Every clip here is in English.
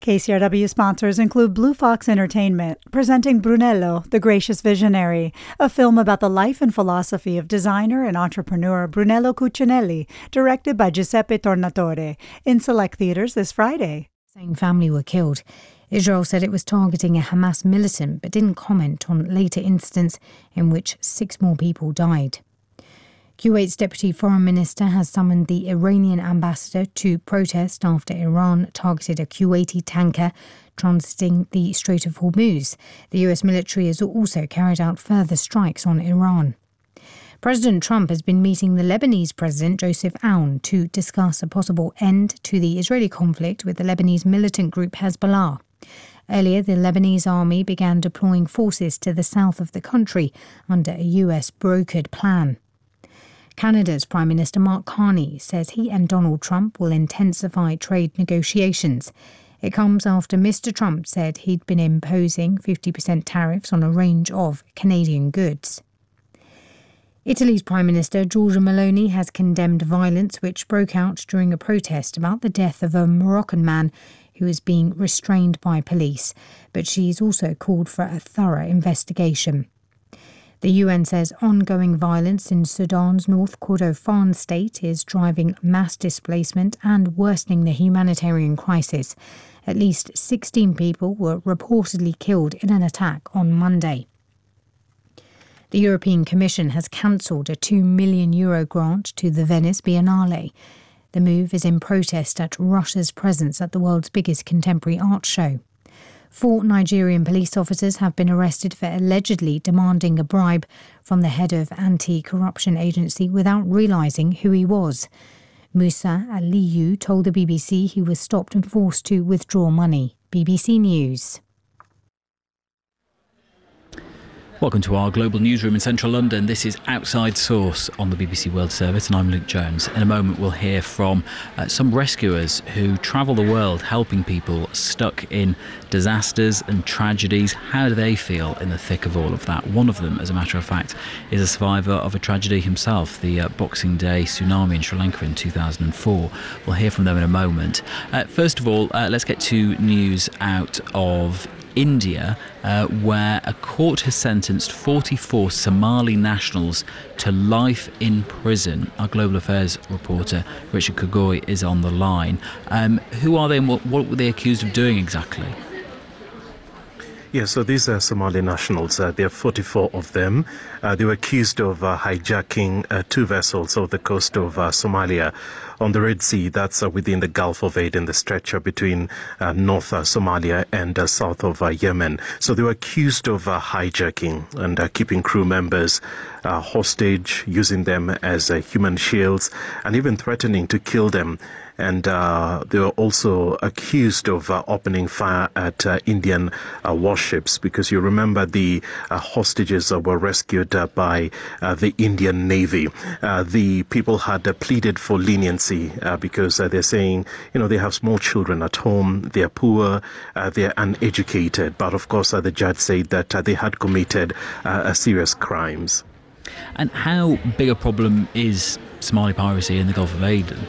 KCRW sponsors include Blue Fox Entertainment, presenting Brunello, the Gracious Visionary, a film about the life and philosophy of designer and entrepreneur Brunello Cucinelli, directed by Giuseppe Tornatore, in select theaters this Friday. Same family were killed. Israel said it was targeting a Hamas militant but didn't comment on later incidents in which 6 more people died. Kuwait's Deputy Foreign Minister has summoned the Iranian ambassador to protest after Iran targeted a Kuwaiti tanker transiting the Strait of Hormuz. The US military has also carried out further strikes on Iran. President Trump has been meeting the Lebanese President Joseph Aoun to discuss a possible end to the Israeli conflict with the Lebanese militant group Hezbollah. Earlier, the Lebanese army began deploying forces to the south of the country under a US brokered plan. Canada's Prime Minister Mark Carney says he and Donald Trump will intensify trade negotiations. It comes after Mr. Trump said he'd been imposing 50% tariffs on a range of Canadian goods. Italy's Prime Minister Giorgia Meloni has condemned violence which broke out during a protest about the death of a Moroccan man who is being restrained by police, but she's also called for a thorough investigation. The UN says ongoing violence in Sudan's North Kordofan state is driving mass displacement and worsening the humanitarian crisis. At least 16 people were reportedly killed in an attack on Monday. The European Commission has cancelled a €2 million grant to the Venice Biennale. The move is in protest at Russia's presence at the world's biggest contemporary art show. 4 Nigerian police officers have been arrested for allegedly demanding a bribe from the head of anti-corruption agency without realising who he was. Musa Aliyu told the BBC he was stopped and forced to withdraw money. BBC News. Welcome to our global newsroom in central London. This is Outside Source on the BBC World Service, and I'm Luke Jones. In a moment we'll hear from some rescuers who travel the world helping people stuck in disasters and tragedies. How do they feel in the thick of all of that? One of them, as a matter of fact, is a survivor of a tragedy himself, the Boxing Day tsunami in Sri Lanka in 2004. We'll hear from them in a moment. First of all, let's get to news out of India, where a court has sentenced 44 Somali nationals to life in prison. Our global affairs reporter Richard Kagoi is on the line. Who are they and what were they accused of doing exactly? Yeah, so these are Somali nationals. There are 44 of them. They were accused of hijacking 2 vessels off the coast of Somalia on the Red Sea. That's within the Gulf of Aden, the stretch between North Somalia and south of Yemen. So they were accused of hijacking and keeping crew members hostage, using them as human shields, and even threatening to kill them. And they were also accused of opening fire at Indian warships, because you remember the hostages were rescued by the Indian Navy. The people had pleaded for leniency because they're saying, they have small children at home, they're poor, they're uneducated. But of course, the judge said that they had committed serious crimes. And how big a problem is Somali piracy in the Gulf of Aden?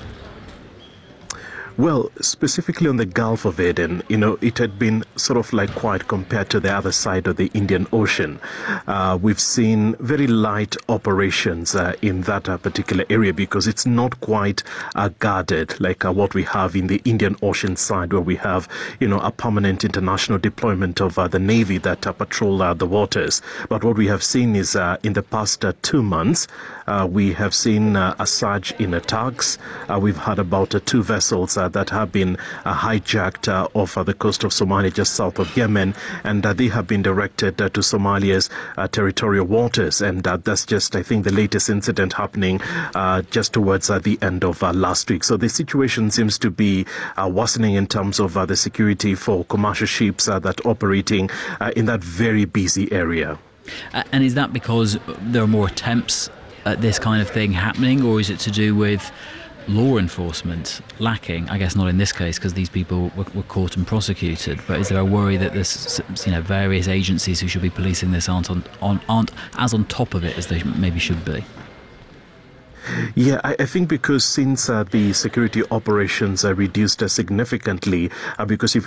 Well, specifically on the Gulf of Aden, it had been sort of like quiet compared to the other side of the Indian Ocean. We've seen very light operations in that particular area because it's not quite guarded like what we have in the Indian Ocean side, where we have, a permanent international deployment of the Navy that patrol the waters. But what we have seen is in the past 2 months, we have seen a surge in attacks. We've had about 2 vessels that have been hijacked off the coast of Somalia, just south of Yemen, and they have been directed to Somalia's territorial waters. And that's just, I think, the latest incident happening just towards the end of last week. So the situation seems to be worsening in terms of the security for commercial ships that are operating in that very busy area. And is that because there are more attempts at this kind of thing happening, or is it to do with law enforcement lacking? I guess not in this case, because these people were caught and prosecuted. But is there a worry that there's various agencies who should be policing this aren't as on top of it as they maybe should be? Yeah, I think because since the security operations are reduced significantly, because if